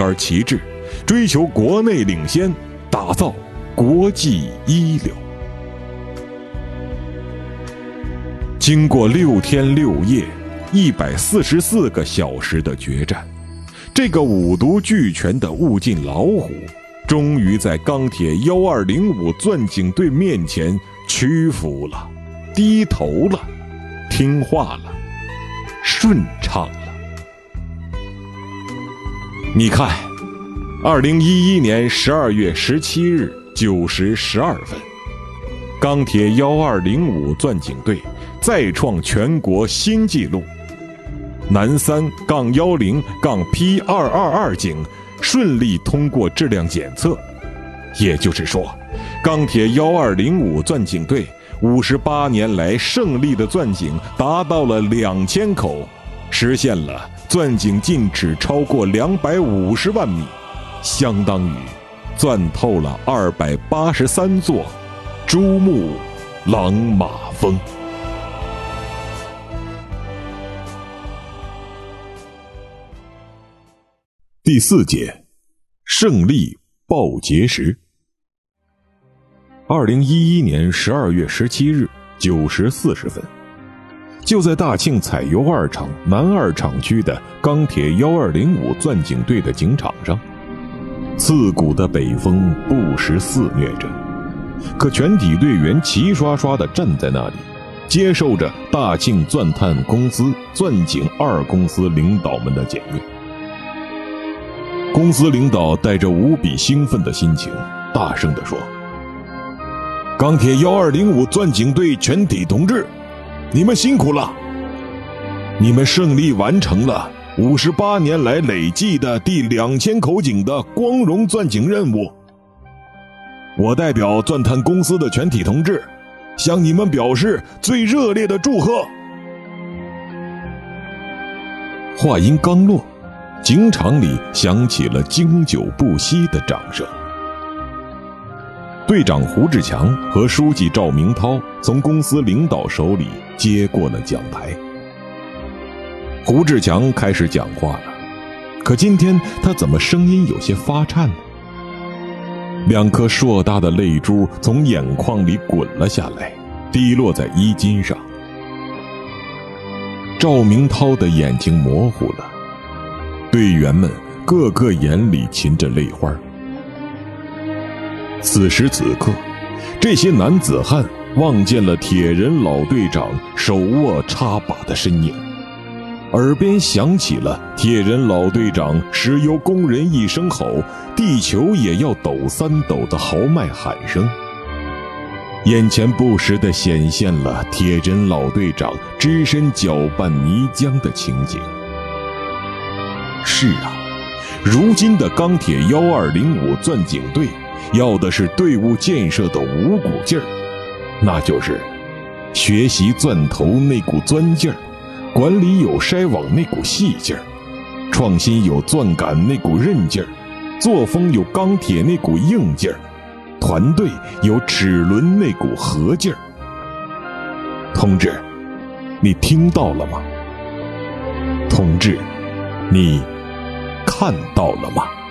杆旗帜，追求国内领先，打造国际一流。经过6天6夜144个小时的决战，这个五毒俱全的物尽老虎终于在钢铁1205钻井队面前屈服了，低头了，听话了，顺畅了。你看2011年12月17日9时12分，钢铁1205钻井队再创全国新纪录，南3-10-P222 井顺利通过质量检测，也就是说，钢铁1205钻井队58年来胜利的钻井达到了2000口，实现了钻井进尺超过250万米，相当于钻透了283座珠穆朗玛峰。第4节，胜利报捷时。2011年12月17日9时40分，就在大庆采油2厂南2厂区的钢铁1205钻井队的井场上，刺骨的北风不时肆虐着，可全体队员齐刷刷地站在那里，接受着大庆钻探公司钻井2公司领导们的检阅。公司领导带着无比兴奋的心情大声地说：钢铁1205钻井队全体同志，你们辛苦了，你们胜利完成了58年来累计的第2000口井的光荣钻井任务。我代表钻探公司的全体同志向你们表示最热烈的祝贺。话音刚落，井场里响起了经久不息的掌声。队长胡志强和书记赵明涛从公司领导手里接过了奖牌。胡志强开始讲话了，可今天他怎么声音有些发颤呢？2颗硕大的泪珠从眼眶里滚了下来，滴落在衣襟上。赵明涛的眼睛模糊了，队员们个个眼里噙着泪花。此时此刻，这些男子汉望见了铁人老队长手握插把的身影，耳边响起了铁人老队长石油工人一声吼，地球也要抖3抖的豪迈喊声。眼前不时地显现了铁人老队长只身搅拌泥浆的情景。是啊，如今的钢铁1205钻井队要的是队伍建设的五股劲儿，那就是学习钻头那股钻劲儿，管理有筛网那股细劲儿，创新有钻感那股韧劲儿，作风有钢铁那股硬劲儿，团队有齿轮那股合劲儿。同志，你听到了吗？同志，你看到了吗？